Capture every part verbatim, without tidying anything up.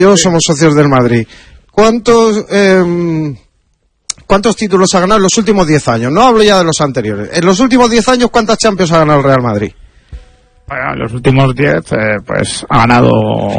Yo somos socios del Madrid. ¿Cuántos eh, cuántos títulos ha ganado en los últimos diez años? No hablo ya de los anteriores. En los últimos diez años, ¿cuántas Champions ha ganado el Real Madrid? Bueno, en los últimos diez, eh, pues ha ganado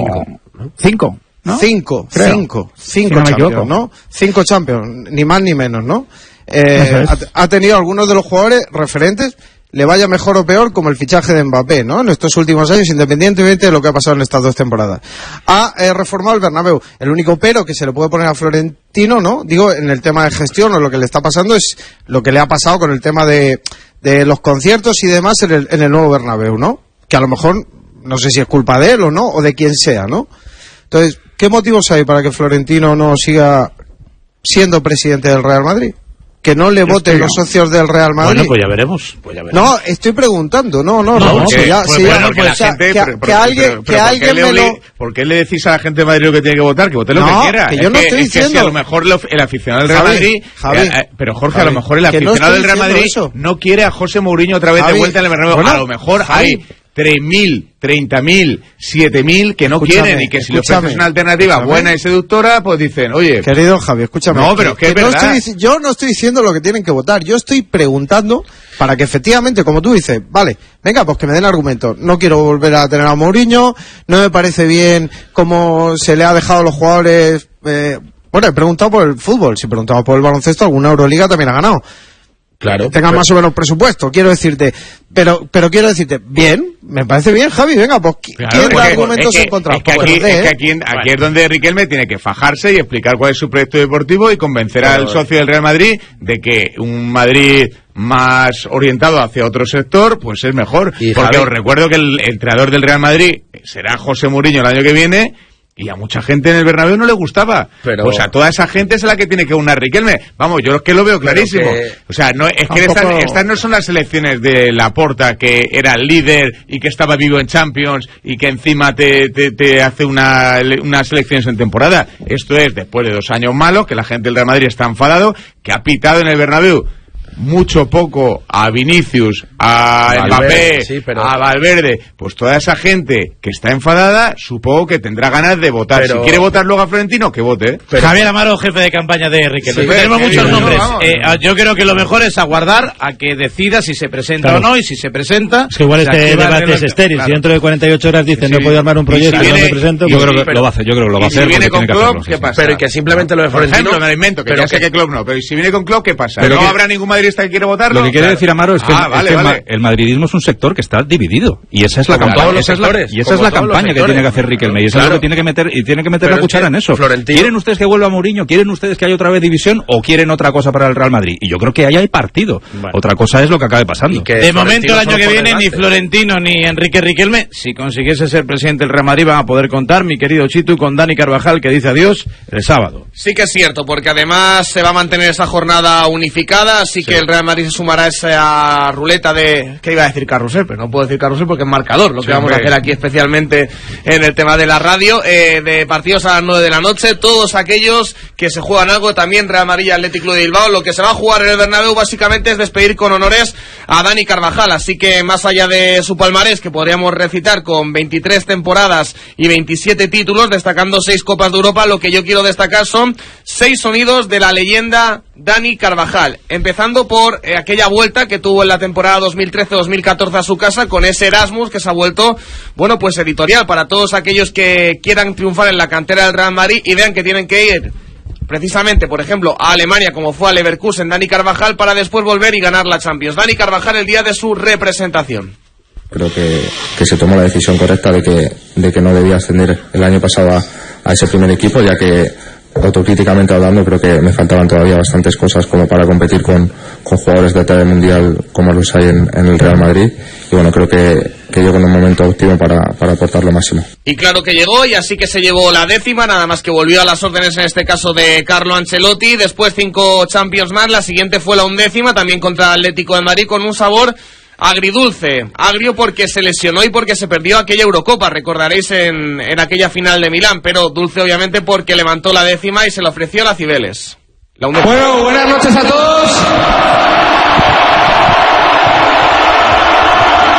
cinco, ¿no? Cinco, Creo. cinco, cinco si no me Champions, equivoco. ¿no? Cinco Champions, ni más ni menos, ¿no? Eh, Eso es. ha, ha tenido algunos de los jugadores referentes, le vaya mejor o peor, como el fichaje de Mbappé, ¿no? En estos últimos años, independientemente de lo que ha pasado en estas dos temporadas. Ha eh, reformado el Bernabéu. El único pero que se le puede poner a Florentino, ¿no? Digo, en el tema de gestión o lo que le está pasando es lo que le ha pasado con el tema de, de los conciertos y demás en el, en el nuevo Bernabéu, ¿no? Que a lo mejor, no sé si es culpa de él o no, o de quien sea, ¿no? Entonces, ¿qué motivos hay para que Florentino no siga siendo presidente del Real Madrid? Que no le voten los socios del Real Madrid. Bueno, pues ya veremos. Pues ya veremos. No, estoy preguntando, no, no, No, Raúl, porque- si ya, pues si bueno, ya, porque o la sea, gente, que, pero- que pero- alguien, pero- que pero ¿por qué alguien le me lo... obli- ¿Por qué le decís a la gente de Madrid lo que tiene que votar? Que vote lo No, que quiera. que Es yo no estoy es que si diciendo- a lo mejor lo- el aficionado del Real Javi, Madrid... Javi, eh, eh, pero Jorge, Javi, a lo mejor el que no aficionado estoy del Real diciendo Madrid eso. no quiere a José Mourinho otra vez Javi, de vuelta en el Bernabéu. bueno, a lo mejor Javi. hay tres mil, treinta mil, siete mil que no Escúchame, quieren y que si le escúchame, ofreces una alternativa escúchame. buena y seductora, pues dicen, oye... Querido Javi, escúchame. No, pero es que es no verdad. estoy dic- yo no estoy diciendo lo que tienen que votar. Yo estoy preguntando para que efectivamente, como tú dices, vale, venga, pues que me den argumentos. No quiero volver a tener a Mourinho, no me parece bien cómo se le ha dejado a los jugadores... Eh, bueno, he preguntado por el fútbol. Si he preguntado por el baloncesto, alguna Euroliga también ha ganado. Claro. Tenga pero- más o menos presupuesto, quiero decirte. Pero pero quiero decirte, bien, me parece bien, Javi, venga, pues ¿qui- Claro, ¿quién da porque argumentos es que- en contra? Es que Pues aquí, que los dé, es, que ¿eh? aquí, aquí es donde Riquelme tiene que fajarse y explicar cuál es su proyecto deportivo y convencer al socio del Real Madrid de que un Madrid más orientado hacia otro sector, pues es mejor. Y, Porque Javi- os recuerdo que el entrenador del Real Madrid será José Mourinho el año que viene. Y a mucha gente en el Bernabéu no le gustaba. Pero- O sea, toda esa gente es la que tiene que unar Riquelme. Vamos, yo es que lo veo clarísimo. que- O sea, no, es que Tampoco- estas, estas no son las elecciones de Laporta, que era el líder y que estaba vivo en Champions y que encima te, te, te hace una, unas elecciones en temporada. Esto es después de dos años malos, que la gente del Real Madrid está enfadado, que ha pitado en el Bernabéu mucho poco a Vinicius, a Valverde, Mbappé, sí, pero- a Valverde. Pues toda esa gente que está enfadada, supongo que tendrá ganas de votar. Pero- Si quiere votar luego a Florentino, que vote. Pero- Javier Amaro, jefe de campaña de Riquelme. Sí, Tenemos sí, muchos sí, nombres. no, vamos. Eh, yo creo que lo mejor es aguardar a que decida si se presenta Claro. o no, y si se presenta... Es que igual se este activa el debate reloj. es estéril. Claro. Si dentro de cuarenta y ocho horas dicen Sí. no he podido armar un Y proyecto si y no viene- me presento, y pues si- creo que pero- lo va a hacer. Yo creo que lo va a Y si hacer. viene porque con tiene que Klopp, hacerlo, ¿qué sí. pasa? Pero que simplemente lo de Por Florentino... ejemplo, me lo invento, que pero ya sé que- que Klopp no, pero si viene con Klopp, ¿qué pasa? Pero ¿No que- habrá ningún madridista que quiere votarlo? Lo que quiere Claro. decir Amaro es que, Ah, es vale, que el, ma- vale. el madridismo es un sector que está dividido y esa es la Como campaña, todos los esa es la, sectores, y esa como es la todos los campaña que sectores. tiene que hacer Riquelme y eso Claro. es lo que tiene que meter y tiene que meter Pero la es cuchara que en eso. Florentino- ¿Quieren ustedes que vuelva Mourinho? ¿Quieren ustedes que haya otra vez división o quieren otra cosa para el Real Madrid? Y yo creo que ahí hay partido. Bueno. Otra cosa es lo que acabe pasando. Y que De Florentino momento, el año solo que por viene, ni delante. Florentino ni Enrique Riquelme, si consiguiese ser presidente del Real Madrid, van a poder contar, mi querido Chitu, con Dani Carvajal, que dice adiós el sábado. Sí que es cierto, porque además se va a mantener esa jornada unificada, así que el Real Madrid se sumará a esa ruleta de... ¿Qué iba a decir carrusel? Pero no puedo decir carrusel porque es marcador, lo que Sí, vamos a hombre. hacer aquí especialmente en el tema de la radio, eh, de partidos a las nueve de la noche, todos aquellos que se juegan algo, también Real Madrid y Atlético Club de Bilbao. Lo que se va a jugar en el Bernabéu básicamente es despedir con honores a Dani Carvajal, así que más allá de su palmarés, que podríamos recitar con veintitrés temporadas y veintisiete títulos, destacando seis Copas de Europa, lo que yo quiero destacar son seis sonidos de la leyenda Dani Carvajal, empezando por eh, aquella vuelta que tuvo en la temporada dos mil trece dos mil catorce a su casa con ese Erasmus que se ha vuelto, bueno, pues editorial para todos aquellos que quieran triunfar en la cantera del Real Madrid y vean que tienen que ir precisamente, por ejemplo, a Alemania, como fue a Leverkusen Dani Carvajal, para después volver y ganar la Champions. Dani Carvajal el día de su representación. Creo que, que se tomó la decisión correcta de que, de que no debía ascender el año pasado a, a ese primer equipo, ya que autocríticamente hablando creo que me faltaban todavía bastantes cosas como para competir con, con jugadores de talla mundial como los hay en, en el Real Madrid, y bueno, creo que, que llego en un momento óptimo para, para aportar lo máximo. Y claro que llegó, y así que se llevó la décima, nada más que volvió a las órdenes en este caso de Carlo Ancelotti. Después cinco Champions más, la siguiente fue la undécima, también contra Atlético de Madrid, con un sabor agridulce, agrio porque se lesionó y porque se perdió aquella Eurocopa, recordaréis en, en aquella final de Milán, pero dulce obviamente porque levantó la décima y se la ofreció a la Cibeles. La undécima. Bueno, buenas noches a todos.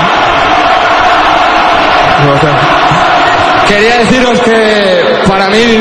Quería deciros que para mí